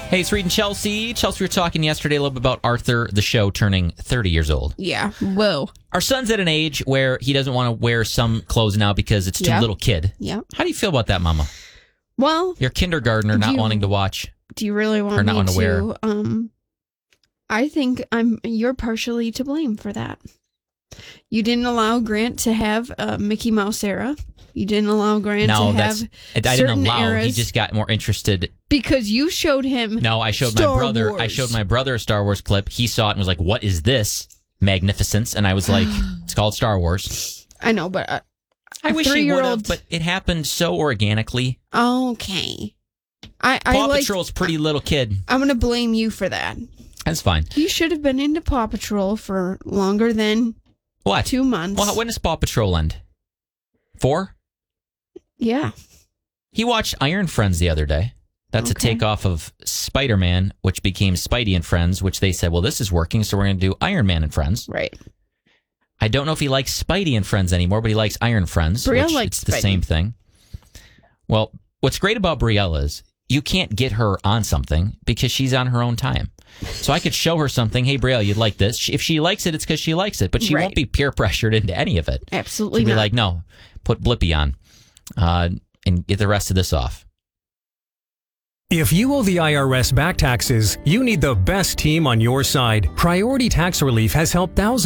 Hey, it's Reed and Chelsea. Chelsea, we were talking yesterday a little bit about Arthur, the show, turning 30 years old. Yeah. Whoa. Our son's at an age where he doesn't want to wear some clothes now because it's too little kid. Yeah. How do you feel about that, Mama? Well, Your kindergartner not wanting to watch. do you really want or not me want to wear. I think you're partially to blame for that. You didn't allow Grant to have a Mickey Mouse era. You didn't allow Grant to have I didn't certain allow. eras. He just got more interested. Because you showed him. No, I showed Star my brother. Wars. I showed my brother a Star Wars clip. He saw it and was like, "What is this magnificence?" And I was like, "It's called Star Wars." I know, but I wish he would have, three-year-old. but it happened so organically. Okay. Paw Paw Patrol's pretty little kid. I'm going to blame you for that. That's fine. You should have been into Paw Patrol for longer than What? 2 months. Well, when does Paw Patrol end? 4? Yeah. He watched Iron Friends the other day. That's a takeoff of Spider-Man, which became Spidey and Friends, which they said, well, this is working, so we're going to do Iron Man and Friends. Right. I don't know if he likes Spidey and Friends anymore, but he likes Iron Friends, Brielle which likes it's the Spidey. same thing. Well, what's great about Brielle is you can't get her on something because she's on her own time. So I could show her something, hey, Brielle, you'd like this. If she likes it, it's because she likes it, but she won't be peer pressured into any of it. Absolutely She'll be not. like, no, put Blippi on and get the rest of this off. If you owe the IRS back taxes, you need the best team on your side. Priority Tax Relief has helped thousands